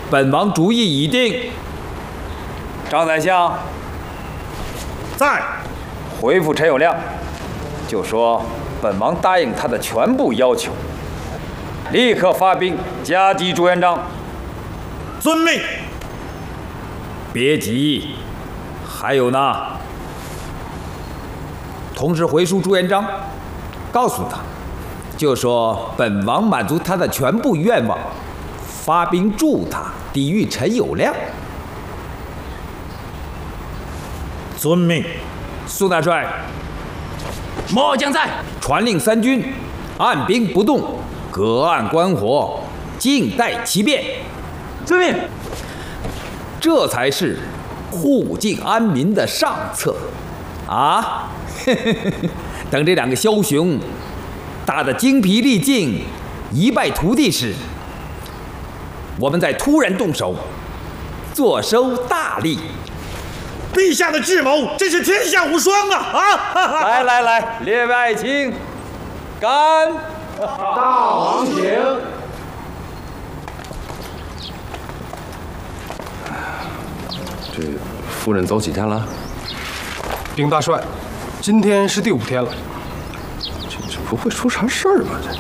本王主意已定。张宰相， 在。 回复陈友谅，就说本王答应他的全部要求，立刻发兵夹击朱元璋。 遵命。 别急，还有呢。同时回书朱元璋，告诉他，就说本王满足他的全部愿望，发兵助他抵御陈友谅。 遵命。 苏大帅， 末将在。 传令三军，按兵不动，隔岸观火，静待其变。 遵命。 这才是护境安民的上策啊！等这两个枭雄打得精疲力尽、一败涂地时，我们再突然动手，坐收大利。 陛下的智谋真是天下无双啊！ 来来来，列位爱卿，干！ 大王请。 这夫人走几天了？ 禀大帅，今天是第5天了。 这不会出啥事儿吧？这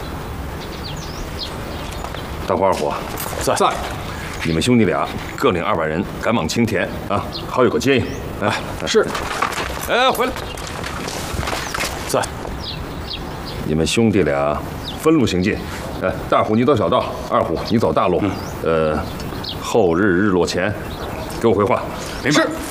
大伙二虎在。 你们兄弟俩各领200人，赶往青田啊，好有个接应。来， 是。 哎，回来。在。你们兄弟俩分路行进。哎，大虎你走小道，二虎你走大路。后日日落前，给我回话。 是。